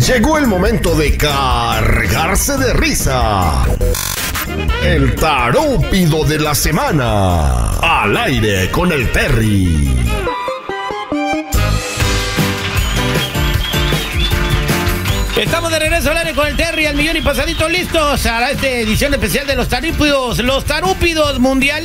Llegó el momento de cargarse de risa. El tarúpido de la semana. Al aire con el Terry. Estamos de regreso al aire con el Terry, al millón y pasadito, listos a esta edición especial de los tarúpidos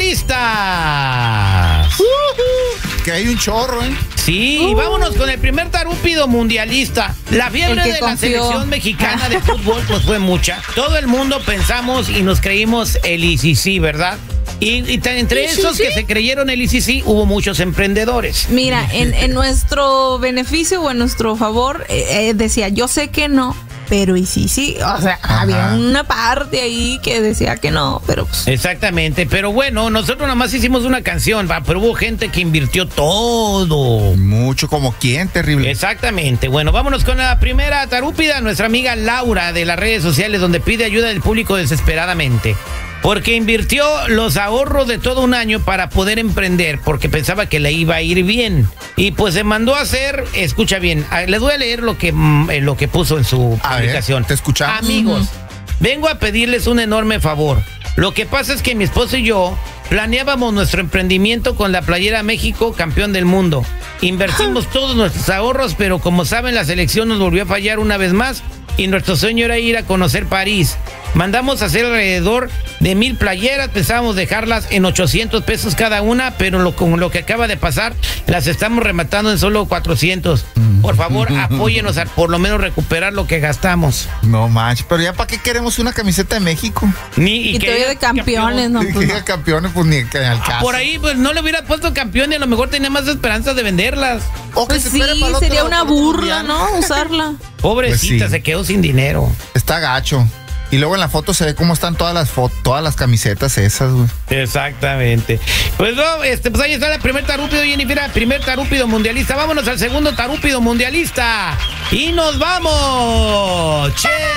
mundialistas. Que hay un chorro, ¿eh? Sí, vámonos con el primer tarúpido mundialista. La fiebre de la selección mexicana de fútbol pues fue mucha. Todo el mundo pensamos y nos creímos el ICC, ¿verdad? Y entre esos que se creyeron el ICC hubo muchos emprendedores. Mira, en nuestro beneficio o en nuestro favor, decía, yo sé que no, pero y sí, o sea, había una parte ahí que decía que no, pero pues... Exactamente, pero bueno, nosotros nada más hicimos una canción, pero hubo gente que invirtió todo. Mucho, como quién, terrible. Exactamente, bueno, vámonos con la primera tarúpida, nuestra amiga Laura de las redes sociales, donde pide ayuda del público desesperadamente. Porque invirtió los ahorros de todo un año para poder emprender, porque pensaba que le iba a ir bien. Y pues se mandó a hacer, escucha bien, les voy a leer lo que puso en su publicación. Te escuchamos. Amigos, vengo a pedirles un enorme favor. Lo que pasa es que mi esposo y yo planeábamos nuestro emprendimiento con la playera México, campeón del mundo. Invertimos todos nuestros ahorros, pero como saben, la selección nos volvió a fallar una vez más. Y nuestro sueño era ir a conocer París. Mandamos a hacer alrededor de 1,000 playeras, pensábamos dejarlas en 800 pesos cada una, pero con lo que acaba de pasar, las estamos rematando en solo 400. Por favor, apóyenos a por lo menos recuperar lo que gastamos. No manches, pero ya para qué queremos una camiseta de México. Y todavía de campeones, ¿no? Y que diga campeones, pues ni que al caso. Por ahí, pues no le hubiera puesto campeón y a lo mejor tenía más esperanzas de venderlas. O que Pues se sí, espere para sería otro una burla, mundial. ¿no? Usarla. Pobrecita, Pues sí. se quedó sin dinero. Está gacho. Y luego en la foto se ve cómo están todas las camisetas esas, güey. Exactamente. Pues no, pues ahí está el primer tarúpido, Jennifer, el primer tarúpido mundialista. Vámonos al segundo tarúpido mundialista. Y nos vamos,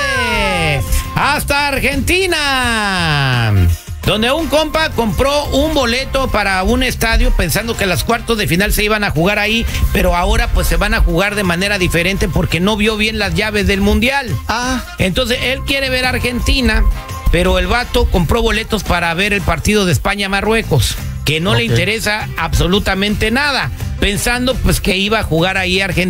hasta Argentina, donde un compa compró un boleto para un estadio pensando que las cuartos de final se iban a jugar ahí, pero ahora pues se van a jugar de manera diferente porque no vio bien las llaves del mundial. Entonces él quiere ver a Argentina, pero el vato compró boletos para ver el partido de España-Marruecos, que no le interesa absolutamente nada, pensando pues que iba a jugar ahí Argentina.